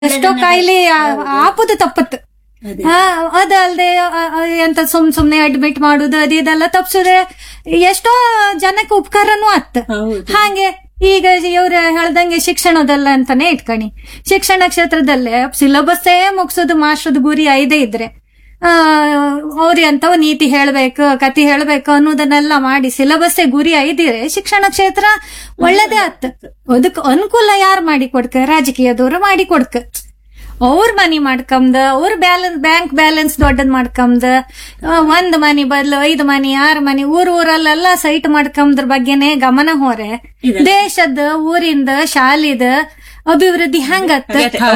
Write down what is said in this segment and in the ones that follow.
ಎಷ್ಟೋ ಕಾಯಿಲೆ ಆಪುದು ತಪ್ಪತ್ತು. ಅದಲ್ದೆ ಎಂತ ಸುಮ್ನೆ ಅಡ್ಮಿಟ್ ಮಾಡುದು ಇದೆಲ್ಲ ತಪ್ಸುದೆ ಎಷ್ಟೋ ಜನಕ್ಕೆ ಉಪಕಾರನೂ ಆತ್. ಹಾಗೆ ಈಗ ಇವ್ರ ಹೇಳ್ದಂಗೆ ಶಿಕ್ಷಣದಲ್ಲ ಅಂತಾನೆ ಇಟ್ಕಣಿ, ಶಿಕ್ಷಣ ಕ್ಷೇತ್ರದಲ್ಲೇ ಸಿಲೆಬಸ್ಸೇ ಮುಗಿಸೋದು ಮಾಸ್ಟರ್ದ ಗುರಿ ಐದೇ ಇದ್ರೆ ಅವ್ರಿ ಅಂತವ ನೀತಿ ಹೇಳ್ಬೇಕು, ಕತಿ ಹೇಳ್ಬೇಕು ಅನ್ನೋದನ್ನೆಲ್ಲ ಮಾಡಿ ಸಿಲೆಬಸ್ಸೇ ಗುರಿ ಐದಿದ್ರೆ ಶಿಕ್ಷಣ ಕ್ಷೇತ್ರ ಒಳ್ಳೇದೇ ಆತ್. ಅದಕ್ ಅನುಕೂಲ ಯಾರು ಮಾಡಿ ಕೊಡ್ಕ? ರಾಜಕೀಯದವ್ರು ಮಾಡಿ ಕೊಡ್ಕ. ಅವ್ರ ಮನಿ ಮಾಡ್ಕಂದ, ಅವ್ರ ಬ್ಯಾಂಕ್ ಬ್ಯಾಲೆನ್ಸ್ ದೊಡ್ಡದ್ ಮಾಡ್ಕಂದ, 1 ಮನಿ ಬದ್ಲು 5 ಮನಿ 6 ಮನಿ ಊರಲ್ಲೆಲ್ಲ ಸೈಟ್ ಮಾಡ್ಕಂದ್ರ ಬಗ್ಗೆನೆ ಗಮನ ಹೋರೆ ದೇಶದ ಊರಿಂದ ಶಾಲಿದ ಅಭಿವೃದ್ಧಿ ಹೆಂಗತ್ತ?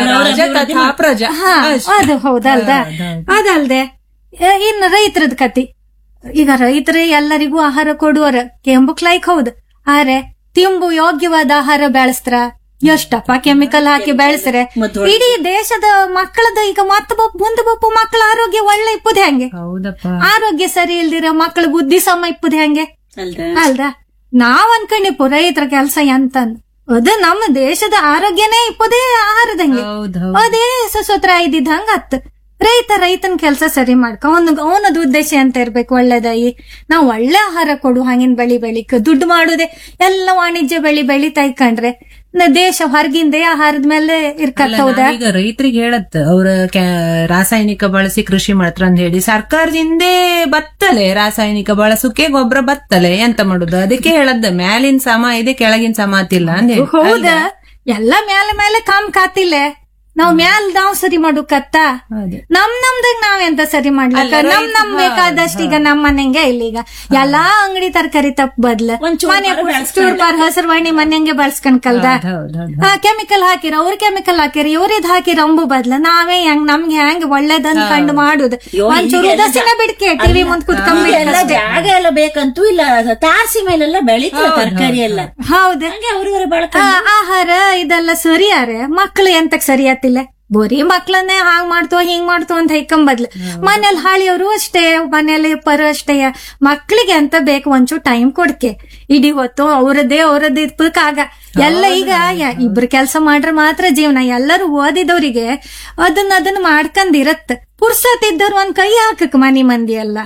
ಅದು ಹೌದಲ್ದ. ಅದಲ್ದೆ ಇನ್ನು ರೈತರದ್ ಕತಿ. ಈಗ ರೈತರೇ ಎಲ್ಲರಿಗೂ ಆಹಾರ ಕೊಡುವರ ಕೆಂಬುಕ್ ಲೈಕ್ ಹೌದು, ಆದ್ರೆ ತಿಂಬು ಯೋಗ್ಯವಾದ ಆಹಾರ ಬೆಳೆಸ್ತಾರ? ಎಷ್ಟಪ್ಪ ಕೆಮಿಕಲ್ ಹಾಕಿ ಬೆಳೆಸ್ರೆ ಇಡೀ ದೇಶದ ಮಕ್ಕಳದ ಈಗ ಮುಂದೆ ಬಪ್ಪ ಮಕ್ಕಳ ಆರೋಗ್ಯ ಒಳ್ಳೆ ಇಪ್ಪುದ್ ಹೆಂಗೆ? ಆರೋಗ್ಯ ಸರಿ ಇಲ್ದಿರ ಮಕ್ಕಳ ಬುದ್ಧಿ ಸಮ ಇಪ್ಪುದ್ ಹೆಂಗೆ? ಅಲ್ದ ನಾವ್ ಅನ್ಕೊಂಡಿಪ್ಪು ರೈತರ ಕೆಲ್ಸ ಎಂತಂದ್, ಅದು ನಮ್ಮ ದೇಶದ ಆರೋಗ್ಯನೇ ಇಪ್ಪದೇ ಆಹಾರದಂಗೆ, ಅದೇ ಸಸೋತ್ರ ಇದ್ದಿದ್ದಂಗ ಅತ್. ರೈತನ ಕೆಲ್ಸ ಸರಿ ಮಾಡ್ಕ ಅವನದ್ ಉದ್ದೇಶ ಅಂತ ಇರ್ಬೇಕು, ಒಳ್ಳೇದಾಗಿ ನಾವ್ ಒಳ್ಳೆ ಆಹಾರ ಕೊಡು, ಹಂಗಿನ ಬೆಳಿಕ್ ದುಡ್ಡು ಮಾಡುದೇ ಎಲ್ಲ ವಾಣಿಜ್ಯ ಬೆಳಿತಾ ಇಕ್ಕಂಡ್ರೆ ದೇಶ ಹೊರಗಿಂದೆ ಆಹಾರದ ಮೇಲೆ ಇರ್ಕತ್ತೌದ. ಈಗ ರೈತರಿಗೆ ಹೇಳತ್ ಅವ್ರ ರಾಸಾಯನಿಕ ಬಳಸಿ ಕೃಷಿ ಮಾಡ್ತಾರ ಅಂತ ಹೇಳಿ ಸರ್ಕಾರದಿಂದೇ ಬತ್ತಲೆ, ರಾಸಾಯನಿಕ ಬಳಸಕ್ಕೆ ಗೊಬ್ಬರ ಬತ್ತಲೆ, ಎಂತ ಮಾಡುದು? ಅದಕ್ಕೆ ಹೇಳದ್ ಮ್ಯಾಲಿನ ಸಮ ಇದೆ ಕೆಳಗಿನ ಸಮ ಆತಿಲ್ಲ ಅಂತ ಹೇಳಿ. ಹೌದ, ಎಲ್ಲ ಮೇಲೆ ಕಾಮ್ ಕಾತಿಲ್ಲ. ನಾವ್ ಸರಿ ಮಾಡುಕತ್ತ ನಮ್ದಾಗ ನಾವೆಂತ ಸರಿ ಮಾಡ್ಲಕ್ಕ? ನಮ್ ಬೇಕಾದಷ್ಟು ಈಗ ನಮ್ ಮನೆಂಗೆ ಇಲ್ಲ, ಈಗ ಎಲ್ಲಾ ಅಂಗಡಿ ತರಕಾರಿ ತಪ್ಪ ಬದ್ಲ ಮನೆ ಹಸರವಾಣಿ ಮನೆಂಗೆ ಬಳಸ್ಕೊಂಡ್ ಕಲ್ದ ಕೆಮಿಕಲ್ ಹಾಕಿರ, ಅವ್ರ ಕೆಮಿಕಲ್ ಹಾಕಿರ, ಇವ್ರಿದ್ ಹಾಕಿರ ಅಂಬು ಬದ್ಲ ನಾವೇ ನಮ್ಗೆ ಹೆಂಗ್ ಒಳ್ಳೇದಂದ್ ಕಂಡು ಮಾಡುದು. ಒಂಚೂರು ಉದಾಸೀನ ಬಿಡ್ಕೆ ಟಿವಿ ಮುಂದ್ ಕುತ್ಕೊಂಡ್ ಜಾಗ ಎಲ್ಲ ಬೇಕಂತೂ ಇಲ್ಲ, ತಾರಸಿ ಮೇಲೆಲ್ಲ ಬೆಳೀತಾರೆ ತರಕಾರಿ ಎಲ್ಲ. ಹೌದು, ಆಹಾರ ಇದೆಲ್ಲ ಸರಿಯಾರೆ ಮಕ್ಳು ಎಂತಕ್ ಸರಿ ಆತಿಲ್ಲ? ಬೋರಿ ಮಕ್ಳನ್ನೇ ಹಾಂಗ್ ಮಾಡ್ತೋ ಹಿಂಗ್ ಮಾಡ್ತೋ ಅಂತ ಹೈಕಂಬದ್ಲು. ಮನೇಲಿ ಹಾಳಿಯವರು ಅಷ್ಟೇ, ಮನೇಲಿ ಪರ ಅಷ್ಟೇ. ಮಕ್ಳಿಗೆ ಅಂತ ಬೇಕು ಒಂಚೂರು ಟೈಮ್ ಕೊಡ್ಕೆ. ಇಡೀ ಹೊತ್ತು ಅವ್ರದ್ದೇ ಇರ್ಬೇಕಾಗ ಎಲ್ಲ ಈಗ ಇಬ್ರು ಕೆಲ್ಸ ಮಾಡ್ರೆ ಮಾತ್ರ ಜೀವನ. ಎಲ್ಲರೂ ಓದಿದವ್ರಿಗೆ ಅದನ್ನ ಮಾಡ್ಕಂದಿರತ್. ಪುರ್ಸತ್ತಿದ್ದವ್ರು ಒಂದ್ ಕೈ ಹಾಕಕ್ ಮನಿ ಮಂದಿ ಎಲ್ಲ.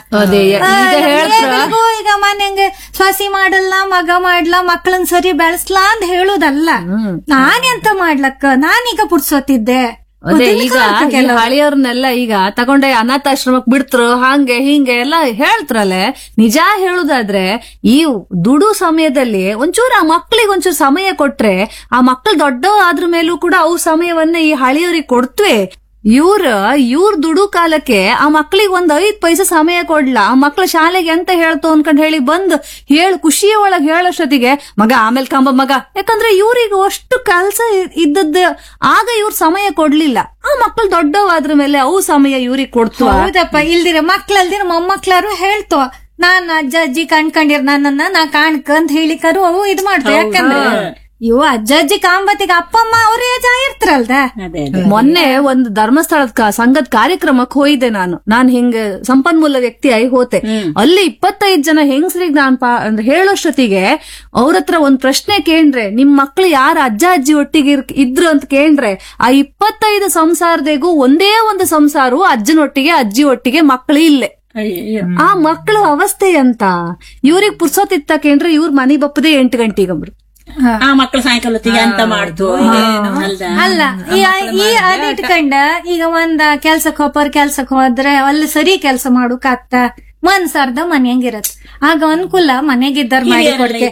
ಈಗ ಮನೆಂಗೆ ಸೊಸಿ ಮಾಡಲ್ಲ, ಮಗ ಮಾಡ್ಲಾ, ಮಕ್ಳನ್ ಸರಿ ಬೆಳೆಸ್ಲಾ ಅಂತ ಹೇಳುದಲ್ಲ. ನಾನೆಂತ ಮಾಡ್ಲಕ್ಕ, ನಾನೀಗ ಪುರ್ಸೊತ್ತಿದ್ದೆ. ಅದೇ ಈಗ ಹಳಿಯವ್ರನ್ನೆಲ್ಲ ಈಗ ತಗೊಂಡೆ ಅನಾಥಾಶ್ರಮಕ್ ಬಿಡ್ತರು, ಹಂಗೆ ಹಿಂಗೆ ಎಲ್ಲ ಹೇಳ್ತ್ರಲೆ. ನಿಜ ಹೇಳುದಾದ್ರೆ ಈ ದುಡು ಸಮಯದಲ್ಲಿ ಒಂಚೂರು ಆ ಮಕ್ಳಿಗೆ ಒಂಚೂರು ಸಮಯ ಕೊಟ್ರೆ, ಆ ಮಕ್ಳು ದೊಡ್ಡ ಆದ್ರ ಮೇಲೂ ಕೂಡ ಅವು ಸಮಯವನ್ನ ಈ ಹಳಿಯವ್ರಿಗೆ ಕೊಡ್ತ್ವೆ. ಇವ್ರ ದುಡು ಕಾಲಕ್ಕೆ ಆ ಮಕ್ಳಿಗೆ 5 ಪೈಸೆ ಸಮಯ ಕೊಡ್ಲ. ಆ ಮಕ್ಳ ಶಾಲೆಗೆ ಎಂತ ಹೇಳ್ತು ಅನ್ಕೊಂಡ್ ಹೇಳಿ ಬಂದ್ ಖುಷಿಯ ಒಳಗ್ ಹೇಳೋಷ್ಟೊತ್ತಿಗೆ ಮಗ ಆಮೇಲೆ ಕಂಬ ಮಗ, ಯಾಕಂದ್ರೆ ಇವ್ರಿಗೆ ಅಷ್ಟು ಕೆಲ್ಸ ಇದ್ದದ್ದು ಆಗ ಇವ್ರ ಸಮಯ ಕೊಡ್ಲಿಲ್ಲ. ಆ ಮಕ್ಳು ದೊಡ್ಡವಾದ್ರ ಮೇಲೆ ಅವು ಸಮಯ ಇವ್ರಿಗೆ ಕೊಡ್ತು. ಹೌದಪ್ಪ, ಇಲ್ದಿರ ಮಕ್ಳಲ್ದಿರ ಮೊಮ್ಮಕ್ಳಾರು ಹೇಳ್ತೋ ನಾನ್ ಅಜ್ಜಿ ಕಣ್ಕೊಂಡಿರ್ ನನ್ನನ್ನ ನಾ ಕಾಣ್ಕ ಅಂತ ಹೇಳಿಕರು ಅವು ಇದ್ ಮಾಡ್ತೇವೆ. ಯಾಕಂದ್ರೆ ಇವು ಅಜ್ಜಿ ಕಾಂಬತ್ತಿಗೆ ಅಪ್ಪ ಅಮ್ಮ ಅವ್ರ ಏಜ್ ಆಗಿರ್ತಾರಲ್ದ. ಮೊನ್ನೆ ಒಂದು ಧರ್ಮಸ್ಥಳದ ಸಂಘದ ಕಾರ್ಯಕ್ರಮಕ್ಕೆ ಹೋಯ್ದೆ ನಾನು ಹಿಂಗ ಸಂಪನ್ಮೂಲ ವ್ಯಕ್ತಿ ಆಗಿ ಹೋತೆ. ಅಲ್ಲಿ 25 ಜನ ಹೆಂಗಸರಿಗೆ ನಾನ್ ಹೇಳೋಷ್ಟೊತ್ತಿಗೆ ಅವ್ರ ಹತ್ರ ಒಂದ್ ಪ್ರಶ್ನೆ ಕೇಂದ್ರೆ, ನಿಮ್ ಮಕ್ಳು ಯಾರ ಅಜ್ಜಿ ಒಟ್ಟಿಗೆ ಇದ್ರು ಅಂತ ಕೇಂದ್ರೆ, ಆ 25 ಸಂಸಾರದಿಗೂ ಒಂದೇ ಒಂದು ಸಂಸಾರವು ಅಜ್ಜನೊಟ್ಟಿಗೆ ಅಜ್ಜಿ ಒಟ್ಟಿಗೆ ಮಕ್ಳು ಇಲ್ಲೇ. ಆ ಮಕ್ಕಳ ಅವಸ್ಥೆ ಅಂತ ಇವ್ರಿಗೆ ಪುರ್ಸೋತಿತ್ತ ಕೇಂದ್ರೆ ಇವ್ರ ಮನಿ ಬಪ್ಪದೆ 8 ಗಂಟೆಗಂಬ್ರು. ಆ ಮಕ್ಕಳು ಸಾಯಂಕಾಲ ಅಂತ ಮಾಡ್ತು ಅಲ್ಲ. ಈ ಅದಿಟ್ಕೊಂಡ ಈಗ ಒಂದ ಕೆಲ್ಸಕ್ ಹೋದ್ರೆ ಅಲ್ಲಿ ಸರಿ ಕೆಲ್ಸ ಮಾಡೋಕಾಗ್ತ ಮನ್ಸಾರ್ದ ಮನೆಯಂಗಿರತ್. ಆಗ ಅನುಕೂಲ ಮನೆಗಿದ್ದಾರ ಮಾಡಿ ಕೊಡ್ಕೆ,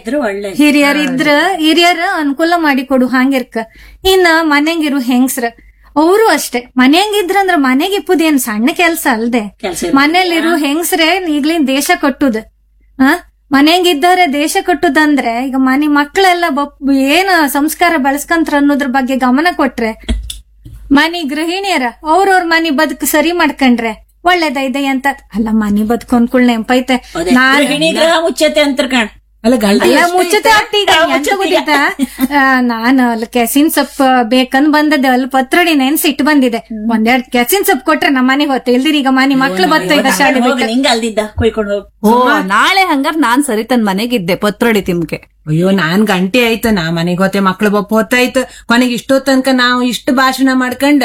ಹಿರಿಯರ ಅನುಕೂಲ ಮಾಡಿ ಕೊಡು ಹಂಗಿರ್ಕ. ಇನ್ನ ಮನೆಗಿರು ಹೆಂಗ್ಸ್ರ ಅವರು ಅಷ್ಟೇ ಮನೆಯಂಗಿದ್ರಂದ್ರ ಮನೆಗೆ ಇಪ್ಪುದೇನ್ ಸಣ್ಣ ಕೆಲ್ಸ ಅಲ್ದೆ. ಮನೇಲಿರು ಹೆಂಗ್ಸ್ರೆ ಈಗ್ಲಿನ್ ದೇಶ ಕಟ್ಟುದ. ಮನೆಯಂಗಿದ್ದಾರೆ ದೇಶ ಕಟ್ಟುದಂದ್ರೆ ಈಗ ಮನೆ ಮಕ್ಕಳೆಲ್ಲ ಏನ ಸಂಸ್ಕಾರ ಬೆಳೆಸ್ಕಂತ್ರ ಅನ್ನೋದ್ರ ಬಗ್ಗೆ ಗಮನ ಕೊಟ್ರೆ, ಮನಿ ಗೃಹಿಣಿಯರ ಅವ್ರವ್ರ ಮನಿ ಬದುಕು ಸರಿ ಮಾಡ್ಕೊಂಡ್ರೆ ಒಳ್ಳೇದೈದೆ ಅಂತ ಅಲ್ಲ. ಮನಿ ಬದುಕೊಂಡ್ಕುಳ್ ನೆಂಪೈತೆ ಮುಚ್ಚತೆ ಅಂತ ಅಲ್ಲ ಗಂಟೆ ಅಲ್ಲ ಮುಚ್ಚತೆ ಅಟ್ಟಿಗ ಎಂತ ಗೊತ್ತಿತ್ತ ನಾನು ಅಲ್ಲಿ ಕೆಸಿನ್ ಸೊಪ್ಪು ಬೇಕಂದ್ ಬಂದದ ಅಲ್ಲಿ ಪತ್ರೊಡಿ ನೆನ್ಸಿಟ್ಟು ಬಂದಿದೆ ಒಂದೆರಡು ಕೆಸಿನ್ ಸೊಪ್ಪು ಕೊಟ್ರೆ ನಮ್ಮ ಮನೆಗೆ ಹೊತ್ತು ಇಲ್ದಿರಿ ಈಗ ಮನೆ ಮಕ್ಳು ಬತ್ತ ಈಗ ಶಾಲೆ ಬಿಟ್ಟು ನಿಂಗ ಅಲ್ದಿದ್ದ ಕೊಯ್ಕೊಂಡು ಹೋಗ್. ನಾಳೆ ಹಂಗಾರ್ ನಾನ್ ಸರಿ ತನ್ ಮನೆಗಿದ್ದೆ ಪತ್ರೊಡಿ ತಿಮ್ಕೆ. ಅಯ್ಯೋ ನಾನ್ ಗಂಟೆ ಆಯ್ತು ನಾ ಮನೆಗೆ ಹೋತೆ ಮಕ್ಳು ಬಪ್ಪ ಹೊತ್ತಾಯ್ತು ಕೊನೆಗೆ ಇಷ್ಟೋ ತನಕ ನಾವು ಇಷ್ಟು ಭಾಷಣ ಮಾಡ್ಕೊಂಡ್